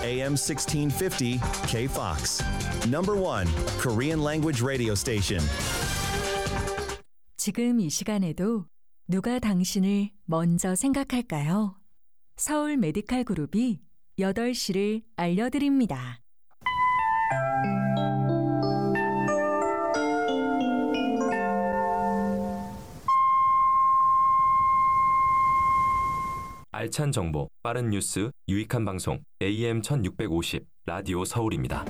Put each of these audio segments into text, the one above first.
AM 1650 KFOX. Number 1 Korean language radio station. 지금 이 시간에도 누가 당신을 먼저 생각할까요? 서울 메디칼 그룹이 8시를 알려드립니다. 알찬 정보, 빠른 뉴스, 유익한 방송 AM 1650 라디오 서울입니다.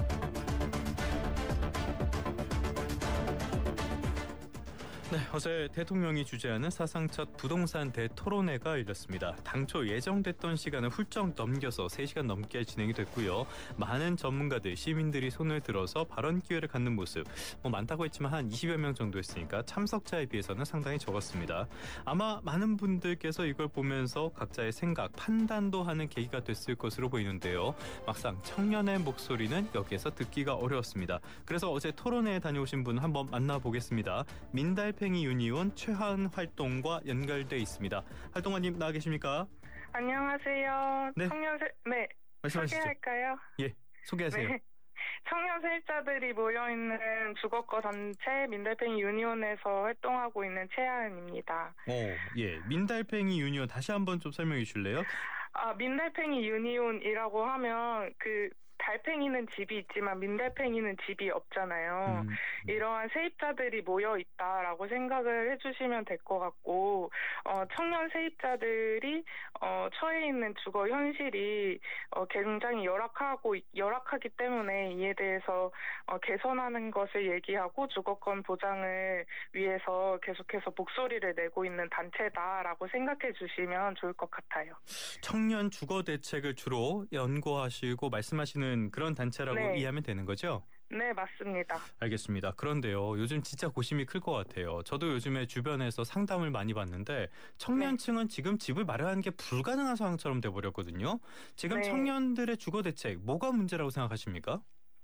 네, 어제 대통령이 주재하는 사상 첫 부동산 대토론회가 열렸습니다. 당초 예정됐던 시간을 훌쩍 넘겨서 3시간 넘게 진행이 됐고요. 많은 전문가들, 시민들이 손을 들어서 발언 기회를 갖는 모습, 많다고 했지만 한 20여 명 정도 했으니까 참석자에 비해서는 상당히 적었습니다. 아마 많은 분들께서 이걸 보면서 각자의 생각, 판단도 하는 계기가 됐을 것으로 보이는데요. 막상 청년의 목소리는 여기에서 듣기가 어려웠습니다. 그래서 어제 토론회에 다녀오신 분 한번 만나보겠습니다. 민달팽이 유니온 최하은 활동과 연결돼 있습니다. 활동가님 나와 계십니까? 안녕하세요. 네. 네. 말씀하시죠. 소개할까요? 예, 소개하세요. 네. 청년 세입자들이 모여있는 주거권 단체 민달팽이 유니온에서 활동하고 있는 최하은입니다. 예. 민달팽이 유니온 다시 한번 좀 설명해 주실래요? 민달팽이 유니온이라고 하면 달팽이는 집이 있지만 민달팽이는 집이 없잖아요. 이러한 세입자들이 모여 있다라고 생각을 해주시면 될 것 같고, 청년 세입자들이 처해 있는 주거 현실이 굉장히 열악하기 때문에 이에 대해서 개선하는 것을 얘기하고 주거권 보장을 위해서 계속해서 목소리를 내고 있는 단체다라고 생각해 주시면 좋을 것 같아요. 청년 주거 대책을 주로 연구하시고 말씀하시는 그런 단체라고 네. 이해하면 되는 거죠? 네, 맞습니다. 알겠습니다. 그런데요, 요즘 진짜 고심이 클 것 같아요. 저도 요즘에 주변에서 상담을 많이 받는데 청년층은 지금 집을 마련하는 게 불가능한 상황처럼 돼버렸거든요. 지금 네. 청년들의 주거 대책, 뭐가 문제라고 생각하십니까?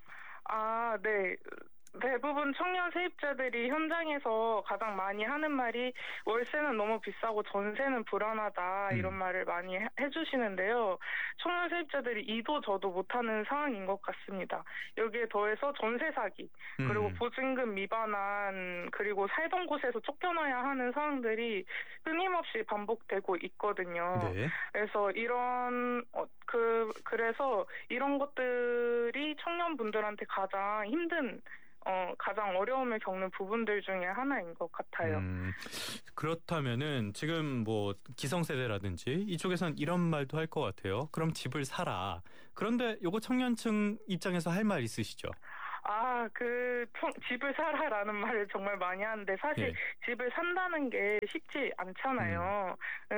네. 대부분 청년 세입자들이 현장에서 가장 많이 하는 말이 월세는 너무 비싸고 전세는 불안하다 이런 말을 많이 해주시는데요. 청년 세입자들이 이도 저도 못하는 상황인 것 같습니다. 여기에 더해서 전세 사기, 그리고 보증금 미반환, 그리고 살던 곳에서 쫓겨나야 하는 상황들이 끊임없이 반복되고 있거든요. 네. 그래서 그래서 이런 것들이 청년분들한테 가장 힘든 가장 어려움을 겪는 부분들 중에 하나인 것 같아요. 그렇다면은 지금 기성세대라든지 이쪽에선 이런 말도 할 것 같아요. 그럼 집을 사라. 그런데 요거 청년층 입장에서 할 말 있으시죠? 집을 사라라는 말을 정말 많이 하는데 사실 집을 산다는 게 쉽지 않잖아요.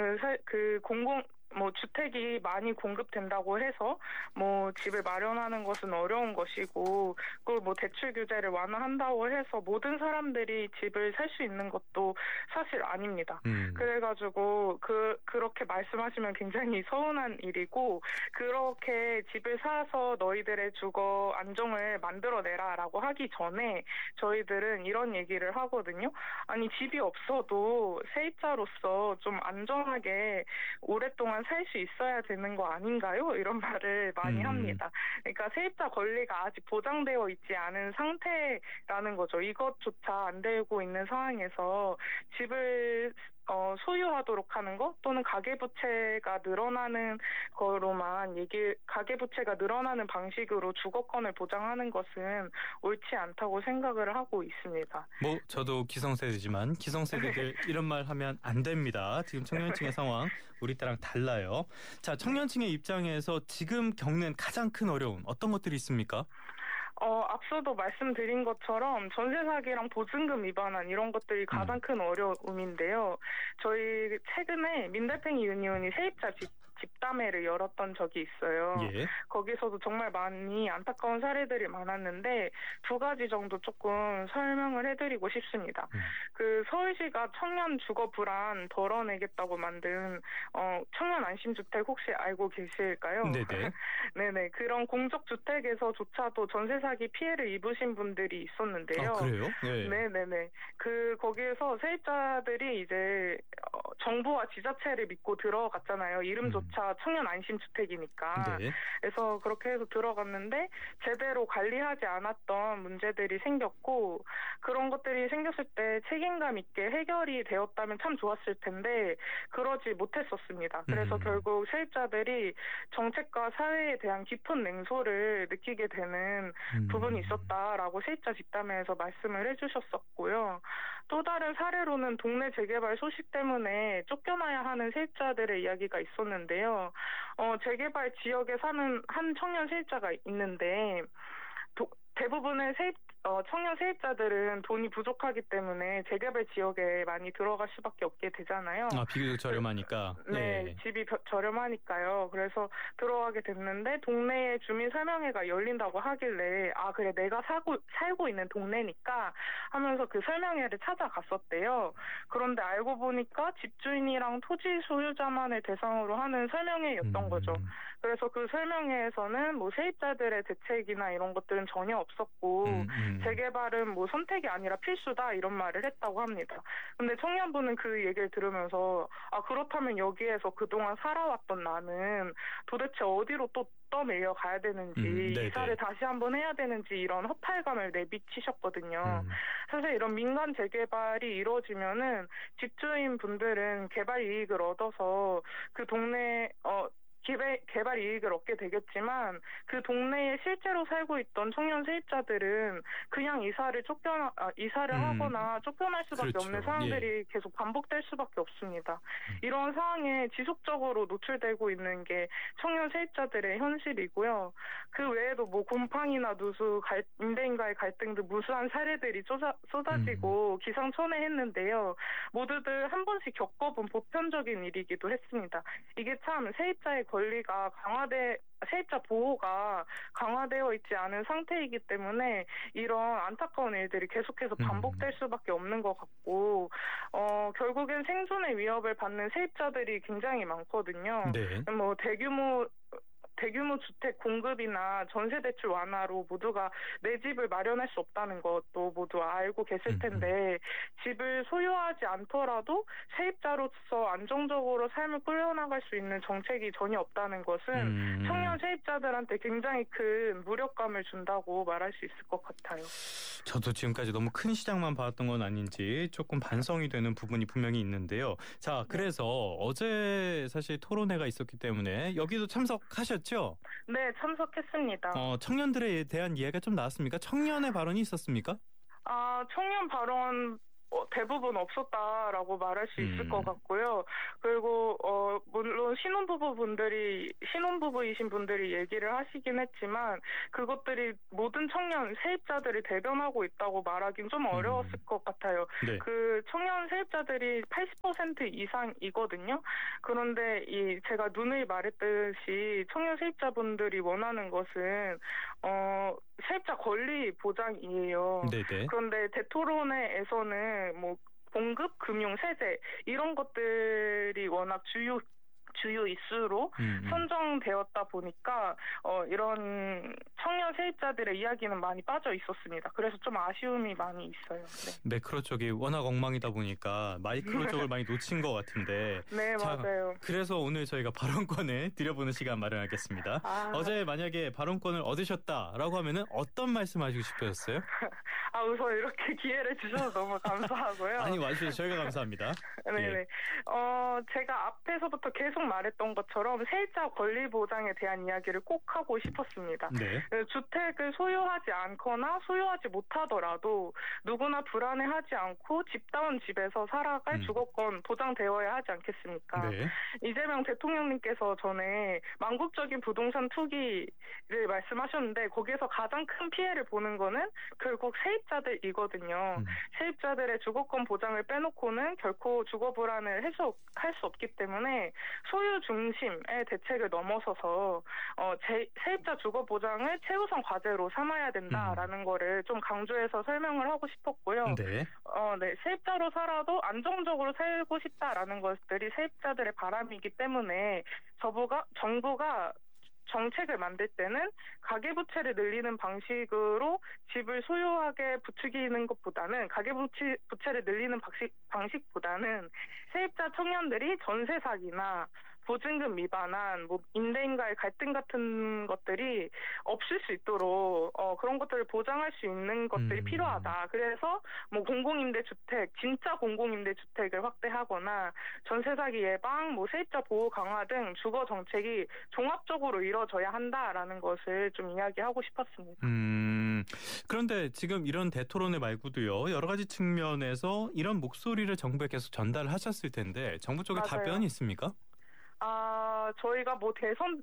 주택이 많이 공급된다고 해서 집을 마련하는 것은 어려운 것이고, 그걸 대출 규제를 완화한다고 해서 모든 사람들이 집을 살 수 있는 것도 사실 아닙니다. 그래가지고 그렇게 말씀하시면 굉장히 서운한 일이고, 그렇게 집을 사서 너희들의 주거 안정을 만들어내라라고 하기 전에 저희들은 이런 얘기를 하거든요. 아니, 집이 없어도 세입자로서 좀 안전하게 오랫동안 살 수 있어야 되는 거 아닌가요? 이런 말을 많이 합니다. 그러니까 세입자 권리가 아직 보장되어 있지 않은 상태라는 거죠. 이것조차 안 되고 있는 상황에서 집을 소유하도록 하는 것 또는 가계부채가 늘어나는 가계부채가 늘어나는 방식으로 주거권을 보장하는 것은 옳지 않다고 생각을 하고 있습니다. 저도 기성세대지만 기성세대들 이런 말 하면 안 됩니다. 지금 청년층의 상황 우리 때랑 달라요. 자, 청년층의 입장에서 지금 겪는 가장 큰 어려움 어떤 것들이 있습니까? 앞서도 말씀드린 것처럼 전세 사기랑 보증금 위반한 이런 것들이 가장 큰 어려움인데요. 저희 최근에 민달팽이 유니온이 세입자 집담회를 열었던 적이 있어요. 예. 거기서도 정말 많이 안타까운 사례들이 많았는데 2가지 정도 조금 설명을 해드리고 싶습니다. 서울시가 청년 주거 불안 덜어내겠다고 만든 청년 안심주택 혹시 알고 계실까요? 네네. 네네. 그런 공적주택에서조차도 전세 사기 피해를 입으신 분들이 있었는데요. 그래요? 네. 네네네. 거기에서 세입자들이 이제 정부와 지자체를 믿고 들어갔잖아요. 이름조차 임대주차 청년 안심주택이니까. 네. 그래서 그렇게 해서 들어갔는데 제대로 관리하지 않았던 문제들이 생겼고 그런 것들이 생겼을 때 책임감 있게 해결이 되었다면 참 좋았을 텐데 그러지 못했었습니다. 그래서 결국 세입자들이 정책과 사회에 대한 깊은 냉소를 느끼게 되는 부분이 있었다라고 세입자 집담회에서 말씀을 해주셨었고요. 또 다른 사례로는 동네 재개발 소식 때문에 쫓겨나야 하는 세입자들의 이야기가 있었는데요. 재개발 지역에 사는 한 청년 세입자가 있는데 대부분의 청년 세입자들은 돈이 부족하기 때문에 재개발 지역에 많이 들어갈 수밖에 없게 되잖아요. 비교적 저렴하니까. 네, 집이 저렴하니까요. 그래서 들어가게 됐는데 동네에 주민설명회가 열린다고 하길래 그래 내가 살고 있는 동네니까 하면서 그 설명회를 찾아갔었대요. 그런데 알고 보니까 집주인이랑 토지 소유자만을 대상으로 하는 설명회였던 거죠. 그래서 그 설명회에서는 뭐 세입자들의 대책이나 이런 것들은 전혀 없었고 재개발은 뭐 선택이 아니라 필수다 이런 말을 했다고 합니다. 근데 청년분은 그 얘기를 들으면서 그렇다면 여기에서 그동안 살아왔던 나는 도대체 어디로 또 떠밀려 가야 되는지 이사를 다시 한번 해야 되는지 이런 허탈감을 내비치셨거든요. 사실 이런 민간 재개발이 이루어지면은 집주인 분들은 개발 이익을 얻어서 그 동네 개발 이익을 얻게 되겠지만 그 동네에 실제로 살고 있던 청년 세입자들은 그냥 이사를 하거나 쫓겨날 수밖에 그렇죠. 없는 상황들이 계속 반복될 수밖에 없습니다. 이런 상황에 지속적으로 노출되고 있는 게 청년 세입자들의 현실이고요. 그 외에도 뭐 곰팡이나 누수, 임대인과의 갈등 등 무수한 사례들이 쏟아지고 기상천외했는데요. 모두들 한 번씩 겪어본 보편적인 일이기도 했습니다. 이게 참 세입자의 권리가 세입자 보호가 강화되어 있지 않은 상태이기 때문에 이런 안타까운 일들이 계속해서 반복될 수밖에 없는 것 같고 결국엔 생존의 위협을 받는 세입자들이 굉장히 많거든요. 네. 뭐 대규모 주택 공급이나 전세 대출 완화로 모두가 내 집을 마련할 수 없다는 것도 모두 알고 계실 텐데 집을 소유하지 않더라도 세입자로서 안정적으로 삶을 꾸려나갈 수 있는 정책이 전혀 없다는 것은 청년 세입자들한테 굉장히 큰 무력감을 준다고 말할 수 있을 것 같아요. 저도 지금까지 너무 큰 시장만 봐왔던 건 아닌지 조금 반성이 되는 부분이 분명히 있는데요. 자, 그래서 어제 사실 토론회가 있었기 때문에 여기도 참석하셨죠? 네, 참석했습니다. 청년들에 대한 이야기가 좀 나왔습니까? 청년의 발언이 있었습니까? 청년 발언 대부분 없었다라고 말할 수 있을 것 같고요. 그리고 물론 신혼부부이신 분들이 얘기를 하시긴 했지만 그것들이 모든 청년 세입자들을 대변하고 있다고 말하긴 좀 어려웠을 것 같아요. 네. 그 청년 세입자들이 80% 이상이거든요. 그런데 제가 누누이 말했듯이 청년 세입자분들이 원하는 것은 세입자 권리 보장이에요. 네네. 그런데 대토론회에서는 뭐 공급, 금융, 세제 이런 것들이 워낙 주요 이슈로 선정되었다 보니까 이런 청년 세입자들의 이야기는 많이 빠져 있었습니다. 그래서 좀 아쉬움이 많이 있어요. 네, 매크로 쪽이 워낙 엉망이다 보니까 마이크로 쪽을 많이 놓친 것 같은데. 네, 맞아요. 그래서 오늘 저희가 발언권을 드려보는 시간 마련하겠습니다. 어제 만약에 발언권을 얻으셨다라고 하면은 어떤 말씀하시고 싶으셨어요? 우선 이렇게 기회를 주셔서 너무 감사하고요. 아니, 와주셔서 저희가 감사합니다. 네네. 제가 앞에서부터 계속 말했던 것처럼 세입자 권리 보장에 대한 이야기를 꼭 하고 싶었습니다. 네. 주택을 소유하지 않거나 소유하지 못하더라도 누구나 불안해하지 않고 집다운 집에서 살아갈 주거권 보장되어야 하지 않겠습니까? 네. 이재명 대통령님께서 전에 망국적인 부동산 투기를 말씀하셨는데 거기에서 가장 큰 피해를 보는 거는 결국 세입자들이거든요. 세입자들의 주거권 보장을 빼놓고는 결코 주거 불안을 할 수 없기 때문에 소유 중심의 대책을 넘어서서 세입자 주거 보장을 최우선 과제로 삼아야 된다라는 거를 좀 강조해서 설명을 하고 싶었고요. 네. 네, 세입자로 살아도 안정적으로 살고 싶다라는 것들이 세입자들의 바람이기 때문에 정부가 정책을 만들 때는 가계부채를 늘리는 방식으로 집을 소유하게 부추기는 것보다는 가계부채를 늘리는 방식보다는 세입자 청년들이 전세 사기나 보증금 미반환, 뭐 임대인과의 갈등 같은 것들이 없을 수 있도록 그런 것들을 보장할 수 있는 것들이 필요하다. 그래서 뭐 공공임대주택, 진짜 공공임대주택을 확대하거나 전세 사기 예방, 뭐 세입자 보호 강화 등 주거 정책이 종합적으로 이루어져야 한다라는 것을 좀 이야기하고 싶었습니다. 그런데 지금 이런 대토론회 말고도요, 여러 가지 측면에서 이런 목소리를 정부에 계속 전달하셨을 텐데 정부 쪽에 맞아요. 답변이 있습니까? 저희가 뭐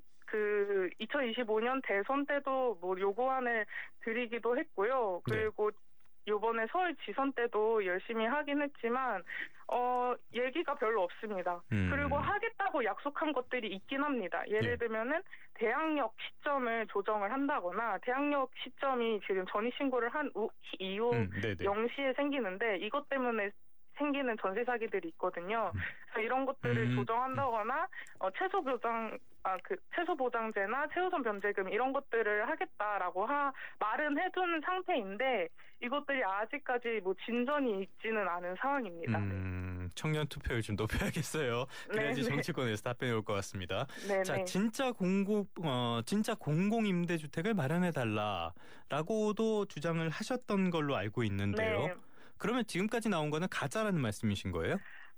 2025년 대선 때도 뭐 요구안을 드리기도 했고요. 그리고 이번에 서울지선 때도 열심히 하긴 했지만 얘기가 별로 없습니다. 그리고 하겠다고 약속한 것들이 있긴 합니다. 예를 들면은 대학력 시점을 조정을 한다거나 대학력 시점이 지금 전입신고를 한 이후 0시에 생기는데 이것 때문에 생기는 전세 사기들이 있거든요. 그래서 이런 것들을 조정한다거나 최소 보장제나 최우선 변제금 이런 것들을 하겠다라고 말은 해둔 상태인데 이것들이 아직까지 뭐 진전이 있지는 않은 상황입니다. 청년 투표율 좀 높여야겠어요. 그래야지 정치권에서 답변이 올 것 같습니다. 자, 진짜 공공임대주택을 마련해 달라라고도 주장을 하셨던 걸로 알고 있는데요. 그러면 지금까지 나온 거는 가짜라는 말씀이신 거예요?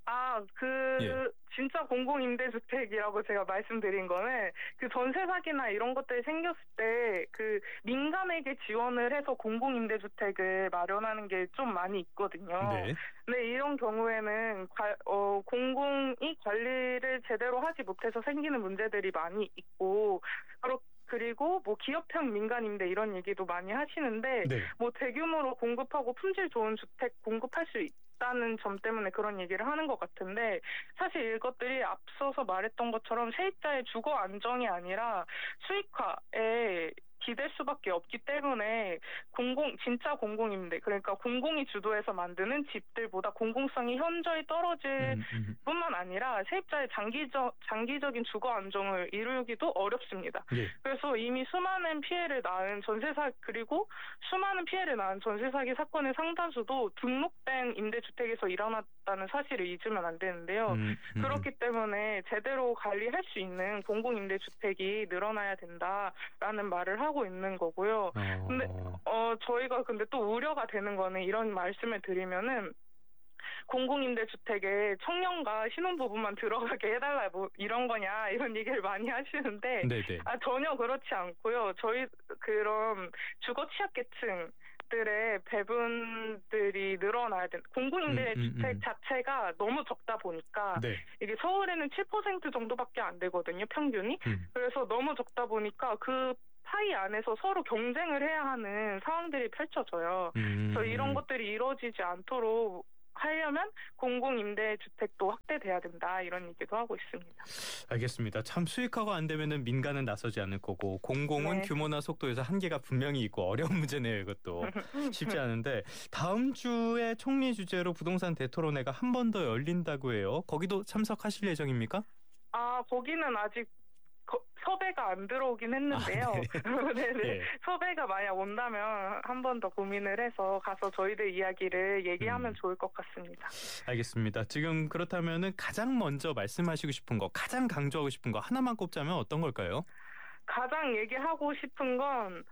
진짜 공공임대주택이라고 제가 말씀드린 거는 그 전세 사기나 이런 것들이 생겼을 때 그 민간에게 지원을 해서 공공임대주택을 마련하는 게 좀 많이 있거든요. 근데 이런 경우에는 공공이 관리를 제대로 하지 못해서 생기는 문제들이 많이 있고 그리고 뭐 기업형 민간임대 이런 얘기도 많이 하시는데 뭐 대규모로 공급하고 품질 좋은 주택 공급할 수 있다는 점 때문에 그런 얘기를 하는 것 같은데 사실 이것들이 앞서서 말했던 것처럼 세입자의 주거 안정이 아니라 수익화에 기댈 수밖에 없기 때문에 진짜 공공임대 그러니까 공공이 주도해서 만드는 집들보다 공공성이 현저히 떨어질 뿐만 아니라 세입자의 장기적인 주거 안정을 이루기도 어렵습니다. 그래서 이미 수많은 피해를 낳은 전세 사기 사건의 상당수도 등록된 임대주택에서 일어났다는 사실을 잊으면 안 되는데요. 그렇기 때문에 제대로 관리할 수 있는 공공임대주택이 늘어나야 된다라는 말을 하고 있는 거고요. 근데 저희가 근데 또 우려가 되는 거는 이런 말씀을 드리면은 공공임대주택에 청년과 신혼부부만 들어가게 해달라 뭐 이런 거냐 이런 얘기를 많이 하시는데 전혀 그렇지 않고요. 저희 그런 주거 취약계층 들의 배분들이 늘어나야 된다. 공공임대주택 자체가 너무 적다 보니까 이게 서울에는 7% 정도밖에 안 되거든요. 평균이. 그래서 너무 적다 보니까 그 파이 안에서 서로 경쟁을 해야 하는 상황들이 펼쳐져요. 그래서 이런 것들이 이루어지지 않도록 하려면 공공임대주택도 확대돼야 된다 이런 얘기도 하고 있습니다. 알겠습니다. 참 수익화가 안 되면은 민간은 나서지 않을 거고 공공은 규모나 속도에서 한계가 분명히 있고 어려운 문제네요. 이것도 쉽지 않은데 다음 주에 총리 주재로 부동산 대토론회가 한 번 더 열린다고 해요. 거기도 참석하실 예정입니까? 거기는 아직 섭외가 안 들어오긴 했는데요. 섭외가 만약 온다면 한 번 더 고민을 해서 가서 저희들 이야기를 얘기하면 좋을 것 같습니다. 알겠습니다. 지금 그렇다면은 가장 먼저 말씀하시고 싶은 거, 가장 강조하고 싶은 거 하나만 꼽자면 어떤 걸까요? 가장 얘기하고 싶은 건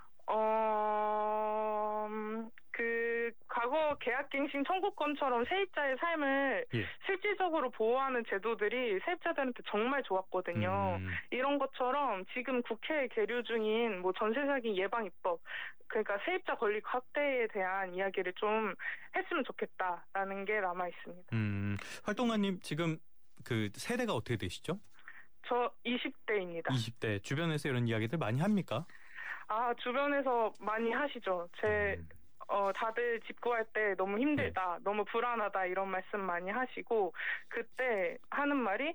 그 과거 계약갱신 청구권처럼 세입자의 삶을 실질적으로 보호하는 제도들이 세입자들한테 정말 좋았거든요. 이런 것처럼 지금 국회에 계류 중인 뭐 전세사기 예방 입법, 그러니까 세입자 권리 확대에 대한 이야기를 좀 했으면 좋겠다라는 게 남아 있습니다. 활동가님 지금 그 세대가 어떻게 되시죠? 저 20대입니다. 20대 주변에서 이런 이야기들 많이 합니까? 주변에서 많이 하시죠. 다들 집 구할 때 너무 힘들다, 너무 불안하다 이런 말씀 많이 하시고 그때 하는 말이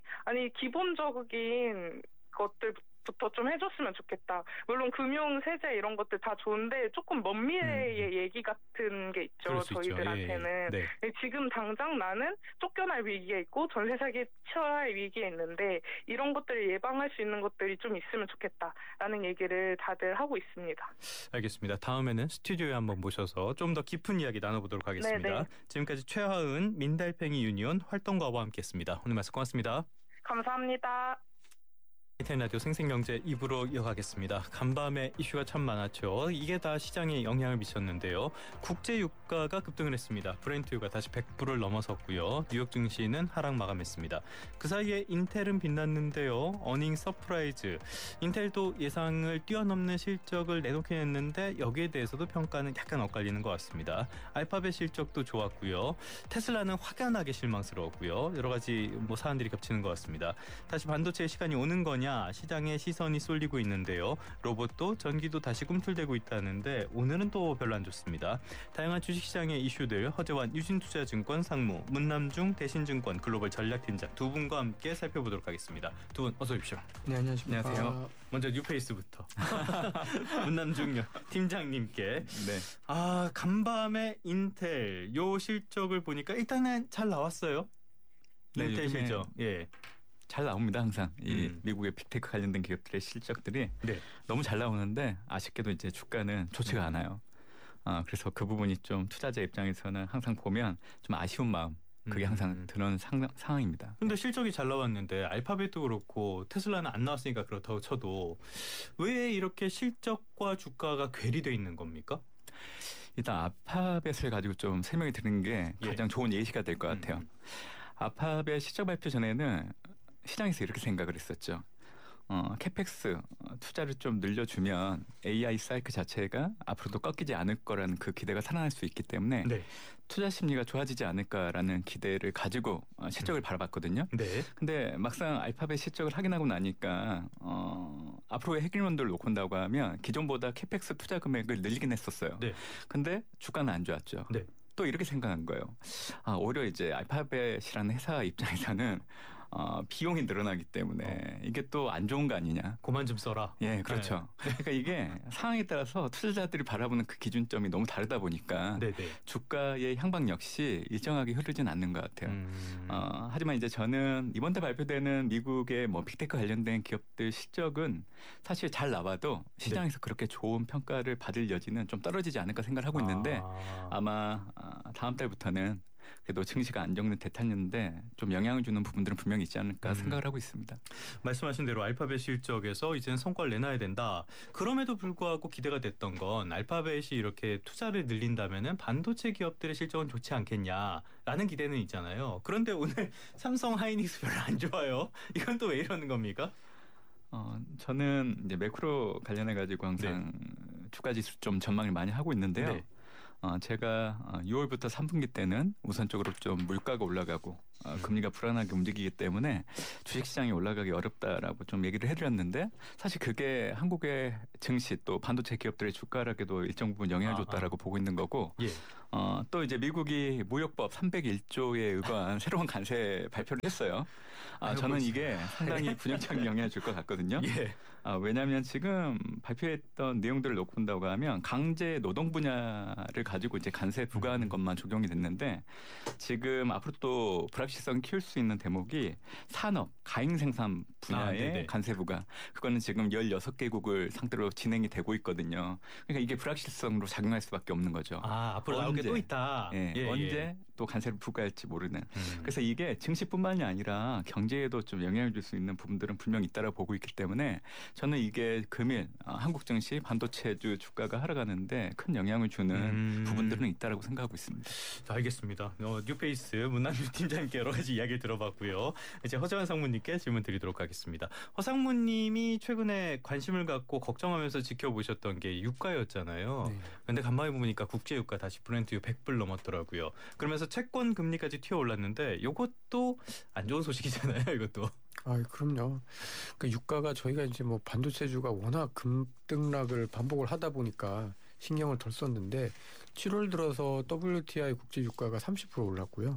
기본적인 것들부터 좀 해줬으면 좋겠다. 물론 금융, 세제 이런 것들 다 좋은데 조금 먼 미래의 얘기 같은 게 있죠. 저희들한테는. 지금 당장 나는 쫓겨날 위기에 있고 전세 사기 처할 위기에 있는데 이런 것들을 예방할 수 있는 것들이 좀 있으면 좋겠다라는 얘기를 다들 하고 있습니다. 알겠습니다. 다음에는 스튜디오에 한번 모셔서 좀 더 깊은 이야기 나눠보도록 하겠습니다. 지금까지 최하은 민달팽이 유니온 활동가와 함께했습니다. 오늘 말씀 고맙습니다. 감사합니다. 이태인 라디오 생생경제 2부로 이어가겠습니다. 간밤에 이슈가 참 많았죠. 이게 다 시장에 영향을 미쳤는데요. 국제 유가가 급등을 했습니다. 브렌트유가 다시 100불을 넘어섰고요. 뉴욕 증시는 하락 마감했습니다. 그 사이에 인텔은 빛났는데요. 어닝 서프라이즈. 인텔도 예상을 뛰어넘는 실적을 내놓긴 했는데 여기에 대해서도 평가는 약간 엇갈리는 것 같습니다. 알파벳 실적도 좋았고요. 테슬라는 확연하게 실망스러웠고요. 여러 가지 사안들이 겹치는 것 같습니다. 다시 반도체의 시간이 오는 거냐? 시장에 시선이 쏠리고 있는데요. 로봇도 전기도 다시 꿈틀대고 있다는데 오늘은 또 별로 안 좋습니다. 다양한 주식시장의 이슈들 허재환 유진투자증권 상무, 문남중 대신증권 글로벌 전략팀장 두 분과 함께 살펴보도록 하겠습니다. 두 분 어서 오십시오. 네, 안녕하십니까. 안녕하세요. 먼저 뉴페이스부터 문남중 팀장님께 간밤에 인텔 요 실적을 보니까 일단은 잘 나왔어요. 네, 인텔 실적. 예. 잘 나옵니다. 항상 이 미국의 빅테크 관련된 기업들의 실적들이 너무 잘 나오는데 아쉽게도 이제 주가는 좋지가 않아요. 그래서 그 부분이 좀 투자자 입장에서는 항상 보면 좀 아쉬운 마음 그게 항상 드는 상황입니다. 근데 실적이 잘 나왔는데 알파벳도 그렇고 테슬라는 안 나왔으니까 그렇다고 쳐도 왜 이렇게 실적과 주가가 괴리돼 있는 겁니까? 일단 알파벳을 가지고 좀 설명이 드리는 게 가장 좋은 예시가 될 것 같아요. 알파벳 실적 발표 전에는 시장에서 이렇게 생각을 했었죠. 캐펙스 투자를 좀 늘려주면 AI 사이클 자체가 앞으로도 꺾이지 않을 거라는 그 기대가 살아날 수 있기 때문에 투자 심리가 좋아지지 않을까라는 기대를 가지고 실적을 바라봤거든요. 근데 막상 알파벳 실적을 확인하고 나니까 앞으로의 해결론들을 놓고 온다고 하면 기존보다 캐펙스 투자 금액을 늘리긴 했었어요. 근데 주가는 안 좋았죠. 또 이렇게 생각한 거예요. 오히려 이제 알파벳이라는 회사 입장에서는 비용이 늘어나기 때문에 이게 또 안 좋은 거 아니냐. 그만 좀 써라. 예, 그렇죠. 그러니까 이게 상황에 따라서 투자자들이 바라보는 그 기준점이 너무 다르다 보니까 주가의 향방 역시 일정하게 흐르진 않는 것 같아요. 하지만 이제 저는 이번 달 발표되는 미국의 빅테크 관련된 기업들 실적은 사실 잘 나와도 시장에서 그렇게 좋은 평가를 받을 여지는 좀 떨어지지 않을까 생각을 하고 있는데 아마 다음 달부터는 그래도 증시가 안정된 대탄인데 좀 영향을 주는 부분들은 분명히 있지 않을까 생각을 하고 있습니다. 말씀하신 대로 알파벳 실적에서 이제는 성과를 내놔야 된다. 그럼에도 불구하고 기대가 됐던 건 알파벳이 이렇게 투자를 늘린다면은 반도체 기업들의 실적은 좋지 않겠냐라는 기대는 있잖아요. 그런데 오늘 삼성 하이닉스 별로 안 좋아요. 이건 또 왜 이러는 겁니까? 저는 이제 매크로 관련해 가지고 항상 주가 지수 좀 전망을 많이 하고 있는데요. 제가 6월부터 3분기 때는 우선적으로 좀 물가가 올라가고 금리가 불안하게 움직이기 때문에 주식시장이 올라가기 어렵다라고 좀 얘기를 해드렸는데 사실 그게 한국의 증시 또 반도체 기업들의 주가락에도 일정 부분 영향을 줬다라고 보고 있는 거고 또 이제 미국이 무역법 301조에 의거한 새로운 관세 발표를 했어요. 저는 이게 상당히 부정적인 영향을 줄 것 같거든요. 왜냐하면 지금 발표했던 내용들을 놓고 본다고 하면 강제 노동 분야를 가지고 이제 관세 부과하는 것만 적용이 됐는데 지금 앞으로 또 불확실성 키울 수 있는 대목이 산업, 가행 생산 분야의 관세 부과. 그거는 지금 16개국을 상대로 진행이 되고 있거든요. 그러니까 이게 불확실성으로 작용할 수밖에 없는 거죠. 앞으로 나올 게 또 있다. 언제 또 관세를 부과할지 모르는. 그래서 이게 증시뿐만이 아니라 경제에도 좀 영향을 줄 수 있는 부분들은 분명히 있다고 보고 있기 때문에 저는 이게 금일 한국 증시 반도체주 주가가 하락하는데 큰 영향을 주는 부분들은 있다고 생각하고 있습니다. 자, 알겠습니다. 뉴페이스 문남중 팀장님께 여러 가지 이야기를 들어봤고요. 이제 허재환 상무님께 질문 드리도록 하겠습니다. 허 상무님이 최근에 관심을 갖고 걱정하면서 지켜보셨던 게 유가였잖아요. 그런데 간만에 보니까 국제유가 다시 브렌트유 100불 넘었더라고요. 그러면서 채권 금리까지 튀어올랐는데 이것도 안 좋은 소식이잖아요. 이것도. 그럼요. 그러니까 유가가 저희가 이제 반도체주가 워낙 급등락을 반복을 하다 보니까 신경을 덜 썼는데 7월 들어서 WTI 국제 유가가 30% 올랐고요.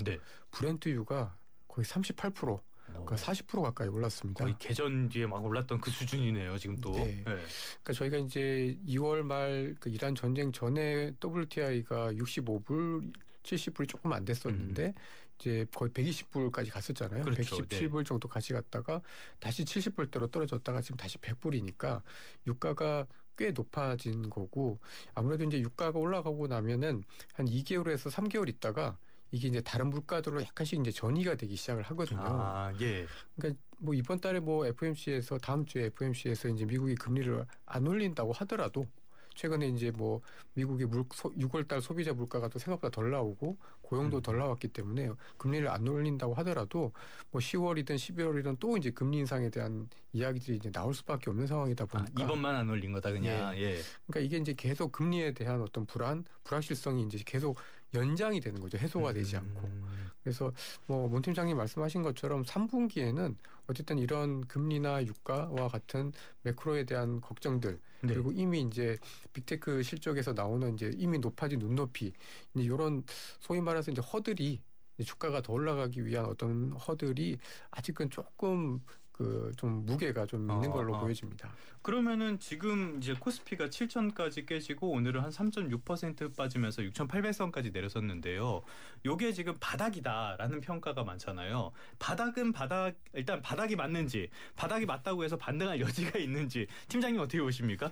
브렌트유가 거의 38%, 그러니까 40% 가까이 올랐습니다. 거의 개전 뒤에 막 올랐던 그 수준이네요, 지금 또. 그러니까 저희가 이제 2월 말 그 이란 전쟁 전에 WTI가 65불, 70불이 조금 안 됐었는데 이제 거의 120불까지 갔었잖아요. 그렇죠. 117불 정도 같이 갔다가 다시 70불대로 떨어졌다가 지금 다시 100불이니까 유가가 꽤 높아진 거고 아무래도 이제 유가가 올라가고 나면은 한 2개월에서 3개월 있다가 이게 이제 다른 물가들로 약간씩 이제 전이가 되기 시작을 하거든요. 예. 그러니까 뭐 이번 달에 뭐 FOMC에서 다음 주에 FOMC에서 이제 미국이 금리를 안 올린다고 하더라도 최근에 이제 뭐 미국의 6월달 소비자 물가가 또 생각보다 덜 나오고 고용도 덜 나왔기 때문에 금리를 안 올린다고 하더라도 뭐 10월이든 12월이든 또 이제 금리 인상에 대한 이야기들이 이제 나올 수밖에 없는 상황이다 보니까 이번만 안 올린 거다 그냥. 예. 그러니까 이게 이제 계속 금리에 대한 어떤 불확실성이 이제 계속 연장이 되는 거죠. 해소가 되지 않고. 그래서 뭐 문 팀장님 말씀하신 것처럼 3분기에는 어쨌든 이런 금리나 유가와 같은 매크로에 대한 걱정들 그리고 이미 이제 빅테크 실적에서 나오는 이제 이미 높아진 눈높이 이제 이런 소위 말해서 이제 허들이 주가가 더 올라가기 위한 어떤 허들이 아직은 조금 그 좀 무게가 좀 있는 걸로 보여집니다. 그러면은 지금 이제 코스피가 7천까지 깨지고 오늘은 한 3.6% 빠지면서 6,800선까지 내려섰는데요. 요게 지금 바닥이다라는 평가가 많잖아요. 바닥은 일단 바닥이 맞는지, 바닥이 맞다고 해서 반등할 여지가 있는지 팀장님 어떻게 보십니까?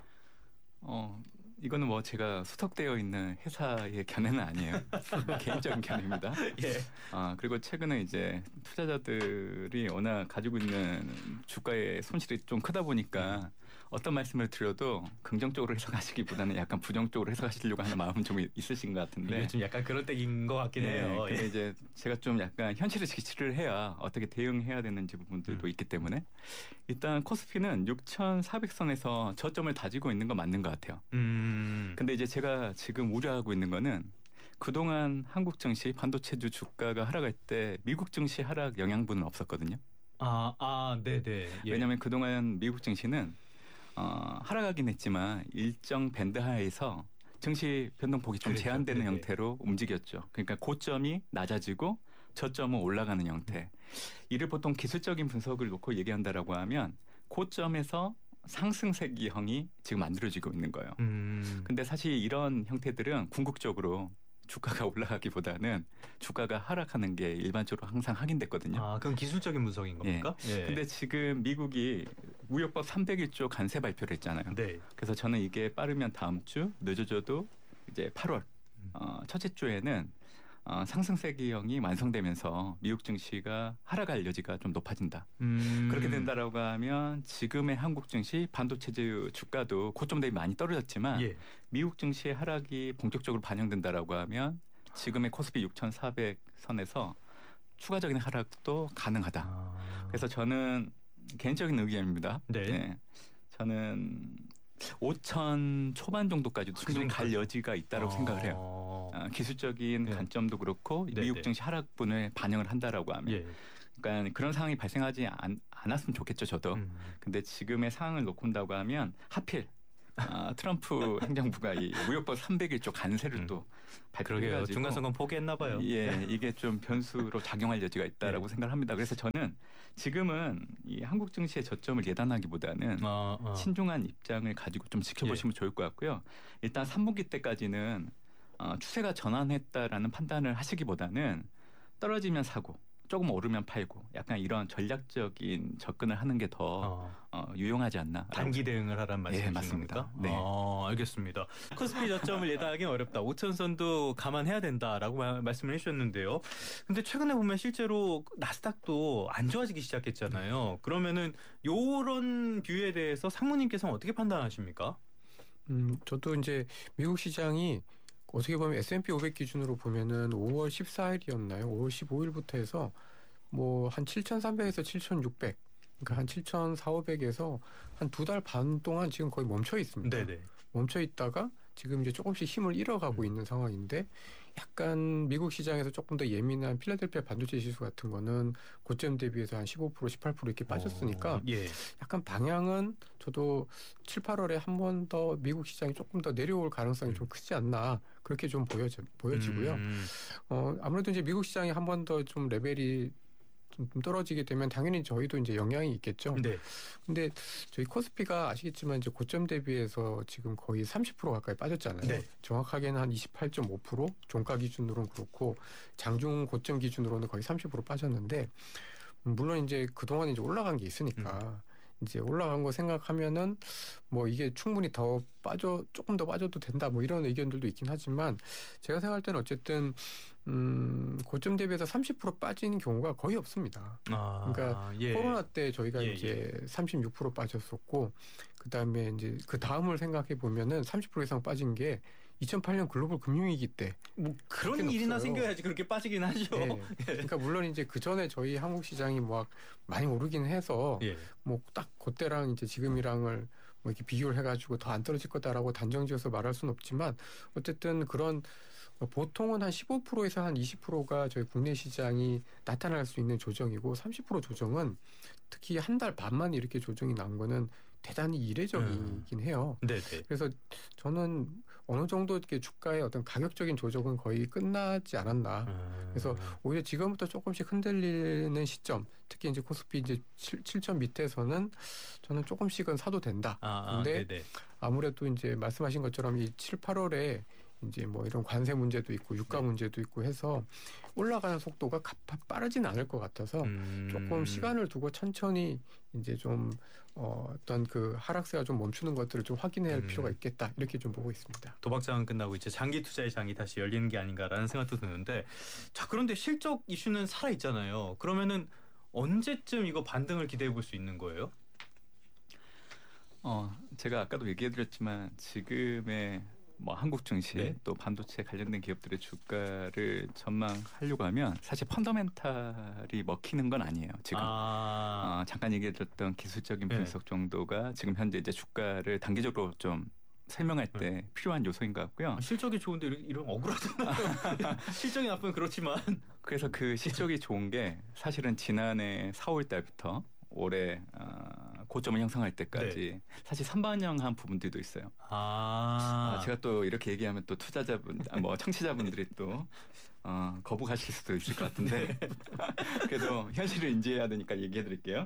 이거는 뭐 제가 소속되어 있는 회사의 견해는 아니에요. 개인적인 견해입니다. 예. 그리고 최근에 이제 투자자들이 워낙 가지고 있는 주가의 손실이 좀 크다 보니까 어떤 말씀을 드려도 긍정적으로 해석하시기보다는 약간 부정적으로 해석하시려고 하는 마음은 좀 있으신 것 같은데. 이게 좀 약간 그런 때인 것 같긴 해요. 근데 이제 제가 좀 약간 현실을 직시를 해야 어떻게 대응해야 되는지 부분들도 있기 때문에 일단 코스피는 6,400선에서 저점을 다지고 있는 건 맞는 것 같아요. 근데 이제 제가 지금 우려하고 있는 거는 그동안 한국 증시 반도체주 주가가 하락할 때 미국 증시 하락 영향분은 없었거든요. 네네. 예. 왜냐하면 그동안 미국 증시는 하락하긴 했지만 일정 밴드 하에서 증시 변동폭이 좀 제한되는 형태로 움직였죠. 그러니까 고점이 낮아지고 저점은 올라가는 형태. 이를 보통 기술적인 분석을 놓고 얘기한다라고 하면 고점에서 상승세기형이 지금 만들어지고 있는 거예요. 근데 사실 이런 형태들은 궁극적으로 주가가 올라가기보다는 주가가 하락하는 게 일반적으로 항상 확인됐거든요. 그건 기술적인 분석인 겁니까? 예. 근데 지금 미국이 무역법 301조 관세 발표를 했잖아요. 네. 그래서 저는 이게 빠르면 다음 주, 늦어져도 이제 8월 첫째 주에는 상승세기형이 완성되면서 미국 증시가 하락할 여지가 좀 높아진다. 그렇게 된다라고 하면 지금의 한국 증시 반도체주 주가도 고점 대비 많이 떨어졌지만 미국 증시의 하락이 본격적으로 반영된다라고 하면 지금의 코스피 6,400선에서 추가적인 하락도 가능하다. 그래서 저는 개인적인 의견입니다. 네. 저는 5천 초반 정도까지도 충분히 갈 여지가 있다고 생각을 해요. 기술적인 관점도 그렇고 미국 증시 하락분을 반영을 한다라고 하면. 그러니까 그런 상황이 발생하지 않았으면 좋겠죠, 저도. 근데 지금의 상황을 놓고 본다고 하면 하필 트럼프 행정부가 이 무역법 301조 관세를 또 발표해가지고 중간선거 포기했나 봐요. 이게 좀 변수로 작용할 여지가 있다라고 생각을 합니다. 그래서 저는 지금은 이 한국 증시의 저점을 예단하기보다는 신중한 입장을 가지고 좀 지켜보시면 좋을 것 같고요. 일단 3분기 때까지는 추세가 전환했다라는 판단을 하시기보다는 떨어지면 사고 조금 오르면 팔고 약간 이런 전략적인 접근을 하는 게 더 유용하지 않나. 단기 대응을 하라는 말씀이십니까? 맞습니다. 네. 알겠습니다. 코스피 저점을 예단하기는 어렵다. 5천선도 감안해야 된다라고 말씀을 해주셨는데요. 근데 최근에 보면 실제로 나스닥도 안 좋아지기 시작했잖아요. 그러면은 이런 뷰에 대해서 상무님께서는 어떻게 판단하십니까? 저도 이제 미국 시장이 어떻게 보면 S&P 500 기준으로 보면은 5월 14일이었나요? 5월 15일부터 해서 뭐 한 7,300에서 7,600, 그러니까 한 7,400에서 한 2달 반 동안 지금 거의 멈춰 있습니다. 네네. 멈춰 있다가 지금 이제 조금씩 힘을 잃어가고 있는 상황인데 약간 미국 시장에서 조금 더 예민한 필라델피아 반도체 지수 같은 거는 고점 대비해서 한 15%, 18% 이렇게 빠졌으니까 약간 방향은 저도 7, 8월에 한 번 더 미국 시장이 조금 더 내려올 가능성이 좀 크지 않나 그렇게 좀 보여지고요. 아무래도 이제 미국 시장이 한 번 더 좀 레벨이 좀 떨어지게 되면 당연히 저희도 이제 영향이 있겠죠. 네. 근데 저희 코스피가 아시겠지만 이제 고점 대비해서 지금 거의 30% 가까이 빠졌잖아요. 네. 정확하게는 한 28.5%, 종가 기준으로는 그렇고 장중 고점 기준으로는 거의 30% 빠졌는데 물론 이제 그동안 이제 올라간 게 있으니까 이제 올라간 거 생각하면은 뭐 이게 충분히 조금 더 빠져도 된다 뭐 이런 의견들도 있긴 하지만 제가 생각할 때는 어쨌든 고점 대비해서 30% 빠지는 경우가 거의 없습니다. 그러니까 코로나 때 저희가 이제 36% 빠졌었고 그다음에 이제 그 다음을 생각해 보면은 30% 이상 빠진 게 2008년 글로벌 금융위기 때 뭐 그런 일이나 생겨야지 그렇게 빠지긴 하죠. 그러니까 물론 이제 그 전에 저희 한국 시장이 막 많이 오르긴 해서 뭐 딱 그때랑 이제 지금이랑을 뭐 이렇게 비교를 해가지고 더 안 떨어질 거다라고 단정지어서 말할 수는 없지만 어쨌든 그런 보통은 한 15%에서 한 20%가 저희 국내 시장이 나타날 수 있는 조정이고 30% 조정은 특히 한 달 반만 이렇게 조정이 나온 거는 대단히 이례적이긴 해요. 네네. 그래서 저는 어느 정도 이렇게 주가의 어떤 가격적인 조정은 거의 끝나지 않았나. 그래서 오히려 지금부터 조금씩 흔들리는 시점, 특히 이제 코스피 이제 7점 밑에서는 저는 조금씩은 사도 된다. 근데 아무래도 이제 말씀하신 것처럼 이 7, 8월에 이제 뭐 이런 관세 문제도 있고 유가 문제도 있고 해서 올라가는 속도가 빠르진 않을 것 같아서 조금 시간을 두고 천천히 이제 좀 어떤 그 하락세가 좀 멈추는 것들을 좀 확인해야 할 필요가 있겠다 이렇게 좀 보고 있습니다. 도박장은 끝나고 이제 장기 투자의 장이 다시 열리는 게 아닌가라는 생각도 드는데 자 그런데 실적 이슈는 살아 있잖아요. 그러면은 언제쯤 이거 반등을 기대해 볼 수 있는 거예요? 제가 아까도 얘기해드렸지만 지금의 뭐 한국 증시 또 반도체 관련된 기업들의 주가를 전망하려고 하면 사실 펀더멘탈이 먹히는 건 아니에요. 지금 잠깐 얘기해드렸던 기술적인 분석 정도가 지금 현재 이제 주가를 단기적으로 좀 설명할 때 필요한 요소인 것 같고요. 실적이 좋은데 이런 억울하잖아요. 실적이 나쁘면 그렇지만 그래서 그 실적이 좋은 게 사실은 지난해 4월 달부터 올해 고점을 형성할 때까지 사실 선반영한 부분들도 있어요. 제가 또 이렇게 얘기하면 또 투자자분, 뭐 청취자분들이 또 거부하실 수도 있을 것 같은데 그래도 현실을 인지해야 되니까 얘기해드릴게요.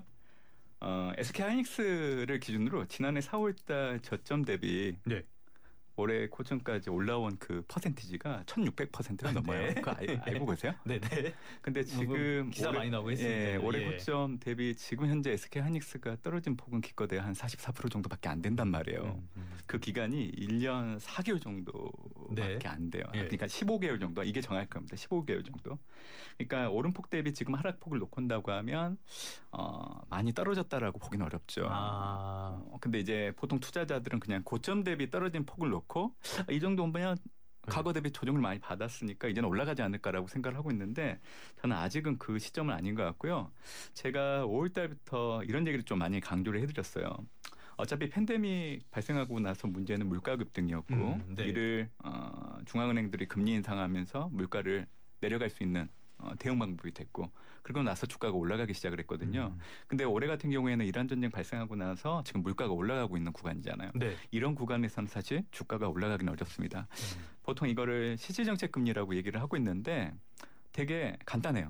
SK하이닉스를 기준으로 지난해 4월달 저점 대비 올해 고점까지 올라온 그 퍼센티지가 1600%가 넘어요. 그거 알고 계세요? 네네. 근데 지금 기사 많이 나오고 있습니다. 올해 고점 대비 지금 현재 SK하이닉스가 떨어진 폭은 기껏해야 한 44% 정도밖에 안 된단 말이에요. 그 기간이 1년 4개월 정도밖에 안 돼요. 그러니까 15개월 정도. 이게 정확할 겁니다. 15개월 정도. 그러니까 오름폭 대비 지금 하락폭을 놓고 온다고 하면 많이 떨어졌다라고 보기는 어렵죠. 근데 이제 보통 투자자들은 그냥 고점 대비 떨어진 폭을 놓고 이 정도면 과거 대비 조정을 많이 받았으니까 이제는 올라가지 않을까라고 생각을 하고 있는데 저는 아직은 그 시점은 아닌 것 같고요. 제가 5월 달부터 이런 얘기를 좀 많이 강조를 해드렸어요. 어차피 팬데믹 발생하고 나서 문제는 물가 급등이었고 이를 중앙은행들이 금리 인상하면서 물가를 내려갈 수 있는 대응 방법이 됐고 그러고 나서 주가가 올라가기 시작을 했거든요. 근데 올해 같은 경우에는 이란 전쟁 발생하고 나서 지금 물가가 올라가고 있는 구간이잖아요. 이런 구간에서는 사실 주가가 올라가기는 어렵습니다. 보통 이거를 실질정책 금리라고 얘기를 하고 있는데 되게 간단해요.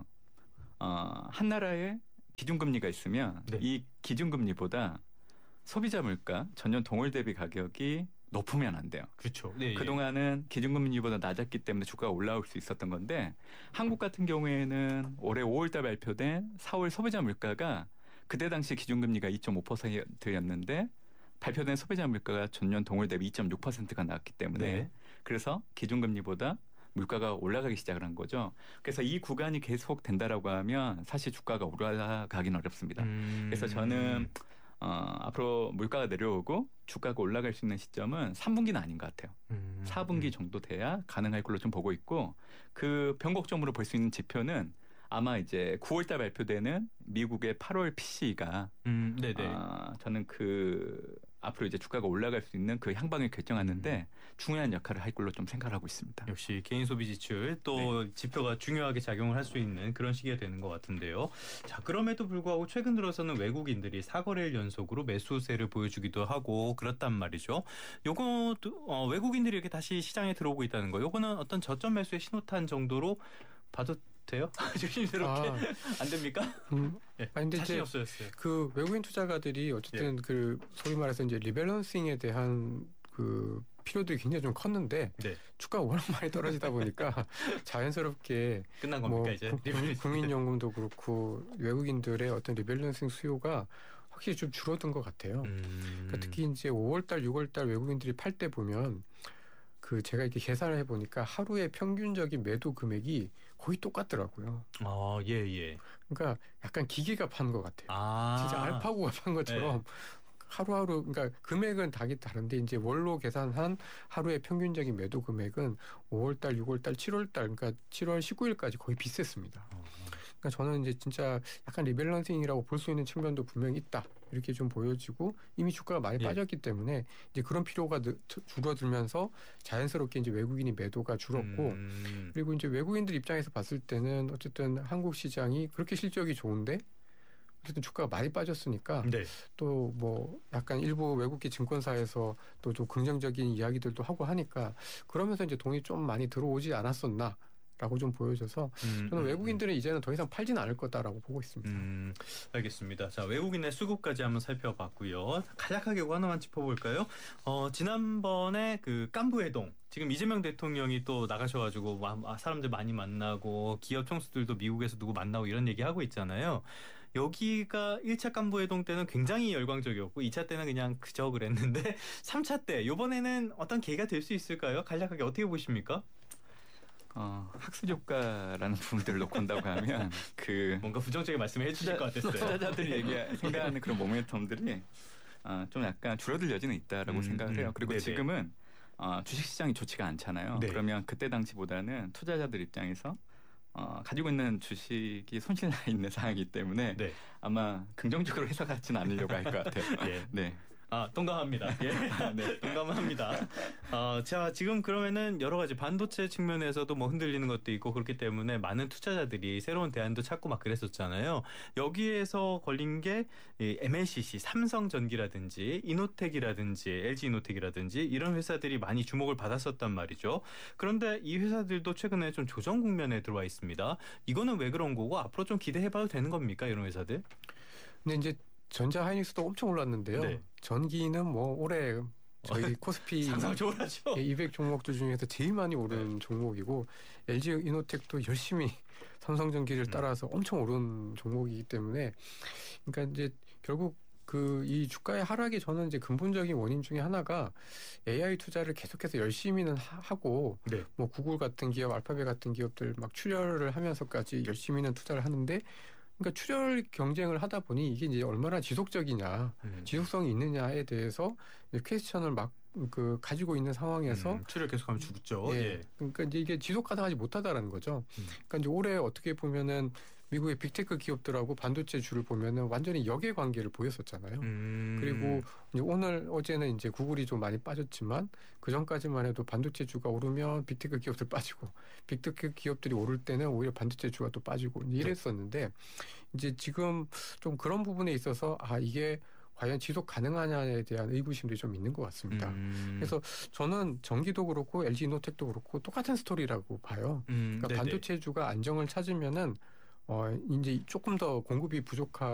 한 나라에 기준금리가 있으면 이 기준금리보다 소비자 물가 전년 동월 대비 가격이 높으면 안 돼요. 그렇죠. 그동안은 기준금리보다 낮았기 때문에 주가가 올라올 수 있었던 건데 한국 같은 경우에는 올해 5월 달 발표된 4월 소비자 물가가 그때 당시 기준금리가 2.5%였는데 발표된 소비자 물가가 전년 동월 대비 2.6%가 나왔기 때문에 그래서 기준금리보다 물가가 올라가기 시작을 한 거죠. 그래서 이 구간이 계속 된다라고 하면 사실 주가가 올라가기는 어렵습니다. 그래서 저는 앞으로 물가가 내려오고 주가가 올라갈 수 있는 시점은 3분기는 아닌 것 같아요. 4분기 정도 돼야 가능할 걸로 좀 보고 있고 그 변곡점으로 볼 수 있는 지표는 아마 이제 9월달 발표되는 미국의 8월 PC가 저는 그 앞으로 이제 주가가 올라갈 수 있는 그 향방을 결정하는데 중요한 역할을 할 걸로 좀 생각을 하고 있습니다. 역시 개인 소비 지출 또 지표가 중요하게 작용을 할 수 있는 그런 시기가 되는 것 같은데요. 자, 그럼에도 불구하고 최근 들어서는 외국인들이 4거래일 연속으로 매수세를 보여주기도 하고 그렇단 말이죠. 요것도 외국인들이 이렇게 다시 시장에 들어오고 있다는 거. 요거는 어떤 저점 매수의 신호탄 정도로 봐도 돼요? 조심스럽게 안 됩니까? 근데 자신이 없어졌어요. 그 외국인 투자가들이 어쨌든 그 소위 말해서 이제 리밸런싱에 대한 그 필요들이 굉장히 좀 컸는데 주가가 워낙 많이 떨어지다 보니까 자연스럽게 끝난 겁니까 이제? 국민연금도 그렇고 외국인들의 어떤 리밸런싱 수요가 확실히 좀 줄어든 것 같아요. 그러니까 특히 이제 5월달, 6월달 외국인들이 팔 때 보면 그 제가 이렇게 계산을 해보니까 하루의 평균적인 매도 금액이 거의 똑같더라고요. 예. 그러니까 약간 기계가 판 것 같아요. 진짜 알파고가 판 것처럼. 네. 하루하루 그러니까 금액은 다른데 이제 월로 계산한 하루의 평균적인 매도 금액은 5월달, 6월달, 7월달 그러니까 7월 19일까지 거의 비슷했습니다. 그러니까 저는 이제 진짜 약간 리밸런싱이라고 볼 수 있는 측면도 분명히 있다. 이렇게 좀 보여지고 이미 주가가 많이 빠졌기 때문에 이제 그런 필요가 줄어들면서 자연스럽게 이제 외국인이 매도가 줄었고 그리고 이제 외국인들 입장에서 봤을 때는 어쨌든 한국 시장이 그렇게 실적이 좋은데 어쨌든 주가가 많이 빠졌으니까 또 뭐 약간 일부 외국계 증권사에서 또 좀 긍정적인 이야기들도 하고 하니까 그러면서 이제 돈이 좀 많이 들어오지 않았었나. 라고 좀 보여져서 저는 외국인들은 이제는 더 이상 팔지는 않을 거다라고 보고 있습니다. 알겠습니다. 자, 외국인의 수급까지 한번 살펴봤고요. 간략하게 이거 하나만 짚어볼까요? 지난번에 그 깐부회동 지금 이재명 대통령이 또 나가셔가지고 사람들 많이 만나고 기업 총수들도 미국에서 누구 만나고 이런 얘기 하고 있잖아요. 여기가 1차 깐부회동 때는 굉장히 열광적이었고 2차 때는 그냥 그저 그랬는데 3차 때 이번에는 어떤 계기가 될 수 있을까요? 간략하게 어떻게 보십니까? 학습 효과라는 부분들을 놓고 온다고 하면 뭔가 부정적인 말씀을 해주실 것 같았어요. 투자자들이 생각하는 그런 모멘텀들이 좀 약간 줄어들 여지는 있다라고 생각을 해요. 그리고 지금은 주식시장이 좋지가 않잖아요. 그러면 그때 당시보다는 투자자들 입장에서 가지고 있는 주식이 손실나 있는 상황이기 때문에 아마 긍정적으로 해석하지는 않으려고 할 것 같아요. 네. 동감합니다. 예. 네, 동감합니다. 자, 지금 그러면은 여러 가지 반도체 측면에서도 뭐 흔들리는 것도 있고 그렇기 때문에 많은 투자자들이 새로운 대안도 찾고 막 그랬었잖아요. 여기에서 걸린 게 MLCC, 삼성전기라든지 이노텍이라든지 LG 이노텍이라든지 이런 회사들이 많이 주목을 받았었단 말이죠. 그런데 이 회사들도 최근에 좀 조정 국면에 들어와 있습니다. 이거는 왜 그런 거고 앞으로 좀 기대해봐도 되는 겁니까? 이런 회사들? 근데 이제 전자 하이닉스도 엄청 올랐는데요. 전기는 뭐 올해 저희 코스피 상상 좋아하죠. 200 종목들 중에서 제일 많이 오른 종목이고 LG 이노텍도 열심히 삼성전기를 따라서 엄청 오른 종목이기 때문에 그러니까 이제 결국 이 주가의 하락이 저는 이제 근본적인 원인 중에 하나가 AI 투자를 계속해서 열심히는 하고 뭐 구글 같은 기업, 알파벳 같은 기업들 막 출혈을 하면서까지 열심히는 투자를 하는데 그러니까 출혈 경쟁을 하다 보니 이게 이제 얼마나 지속적이냐, 지속성이 있느냐에 대해서 퀘스천을 막 가지고 있는 상황에서 출혈 계속하면 죽죠. 그러니까 이제 이게 지속 가능하지 못하다라는 거죠. 그러니까 이제 올해 어떻게 보면은 미국의 빅테크 기업들하고 반도체 주를 보면은 완전히 역의 관계를 보였었잖아요. 그리고 이제 어제는 이제 구글이 좀 많이 빠졌지만 그 전까지만 해도 반도체 주가 오르면 빅테크 기업들 빠지고 빅테크 기업들이 오를 때는 오히려 반도체 주가 또 빠지고 이랬었는데 이제 지금 좀 그런 부분에 있어서 이게 과연 지속 가능하냐에 대한 의구심들이 좀 있는 것 같습니다. 그래서 저는 전기도 그렇고 LG 이노텍도 그렇고 똑같은 스토리라고 봐요. 그러니까 반도체주가 안정을 찾으면은 이제 조금 더 공급이 부족한